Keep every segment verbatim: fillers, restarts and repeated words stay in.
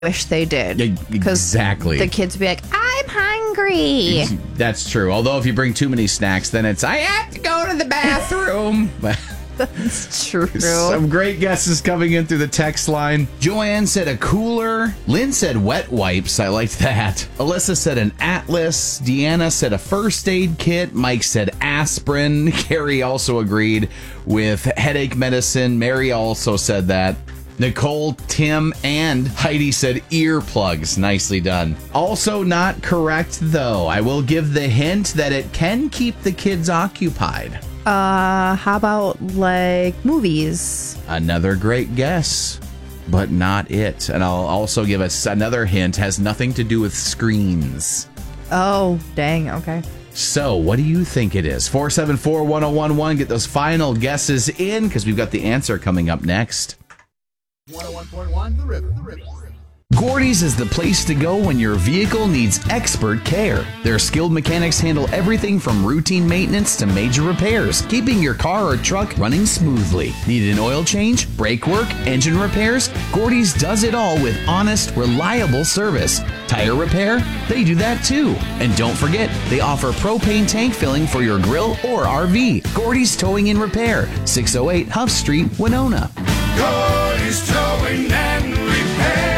wish they did. Yeah, exactly. The kids be like, I'm hungry. That's true. Although if you bring too many snacks, then it's, I have to go to the bathroom. That's true. Some great guesses coming in through the text line. Joanne said a cooler. Lynn said wet wipes. I liked that. Alyssa said an atlas. Deanna said a first aid kit. Mike said aspirin. Carrie also agreed with headache medicine. Mary also said that. Nicole, Tim, and Heidi said earplugs. Nicely done. Also not correct, though. I will give the hint that it can keep the kids occupied. Uh, how about, like, movies? Another great guess, but not it. And I'll also give us another hint. Has nothing to do with screens. Oh, dang. Okay. So, what do you think it is? four seven four, one oh one one. Get those final guesses in, because we've got the answer coming up next. one oh one point one, The River. The River. Gordy's is the place to go when your vehicle needs expert care. Their skilled mechanics handle everything from routine maintenance to major repairs, keeping your car or truck running smoothly. Need an oil change, brake work, engine repairs? Gordy's does it all with honest, reliable service. Tire repair? They do that too. And don't forget, they offer propane tank filling for your grill or R V. Gordy's Towing and Repair, six oh eight Huff Street, Winona. Gordy's Towing and Repair.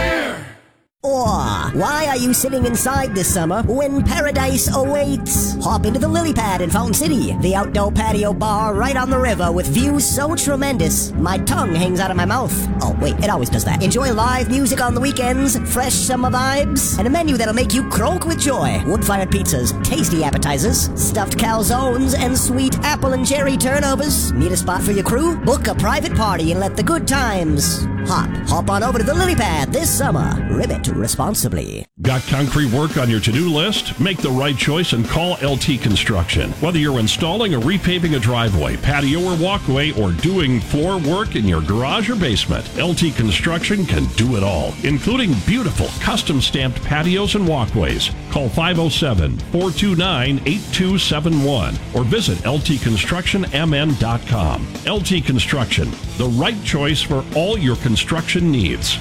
Or, why are you sitting inside this summer when paradise awaits? Hop into the Lily Pad in Fountain City, the outdoor patio bar right on the river with views so tremendous, my tongue hangs out of my mouth. Oh, wait, it always does that. Enjoy live music on the weekends, fresh summer vibes, and a menu that'll make you croak with joy. Wood-fired pizzas, tasty appetizers, stuffed calzones, and sweet apple and cherry turnovers. Need a spot for your crew? Book a private party and let the good times hop. Hop on over to the Lily Pad this summer. Ribbit responsibly. Got concrete work on your to-do list? Make the right choice and call L T Construction. Whether you're installing or repaving a driveway, patio or walkway, or doing floor work in your garage or basement, L T Construction can do it all, including beautiful custom-stamped patios and walkways. Call five oh seven, four two nine, eight two seven one or visit L T construction M N dot com. L T Construction, the right choice for all your construction needs.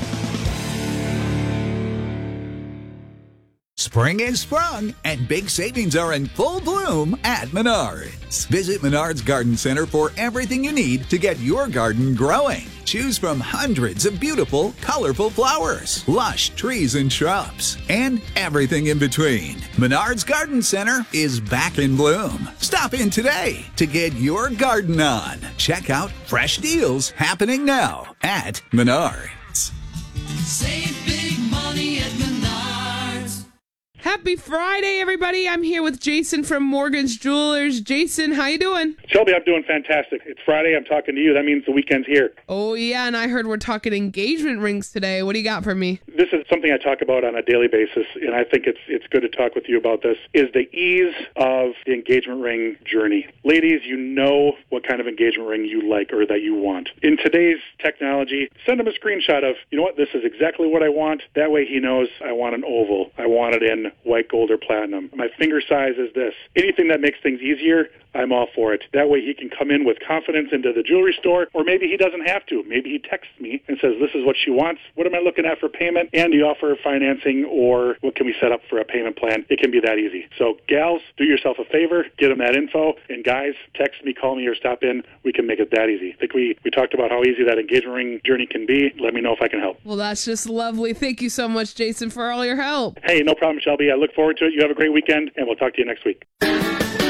Spring is sprung, and big savings are in full bloom at Menards. Visit Menards Garden Center for everything you need to get your garden growing. Choose from hundreds of beautiful, colorful flowers, lush trees and shrubs, and everything in between. Menards Garden Center is back in bloom. Stop in today to get your garden on. Check out fresh deals happening now at Menards. Save big money at Menards. Happy Friday, everybody. I'm here with Jason from Morgan's Jewelers. Jason, how you doing? Shelby, I'm doing fantastic. It's Friday. I'm talking to you. That means the weekend's here. Oh, yeah, and I heard we're talking engagement rings today. What do you got for me? This is something I talk about on a daily basis, and I think it's it's good to talk with you about this, is the ease of the engagement ring journey. Ladies, you know what kind of engagement ring you like or that you want. In today's technology, send him a screenshot of, you know what, this is exactly what I want. That way he knows I want an oval. I want it in white, gold, or platinum. My finger size is this. Anything that makes things easier, I'm all for it. That way he can come in with confidence into the jewelry store, or maybe he doesn't have to. Maybe he texts me and says, this is what she wants. What am I looking at for payment? And do you offer financing, or what can we set up for a payment plan? It can be that easy. So gals, do yourself a favor, get them that info, and guys, text me, call me, or stop in. We can make it that easy. I think we, we talked about how easy that engagement ring journey can be. Let me know if I can help. Well, that's just lovely. Thank you so much, Jason, for all your help. Hey, no problem, Shelby. I look forward to it. You have a great weekend, and we'll talk to you next week.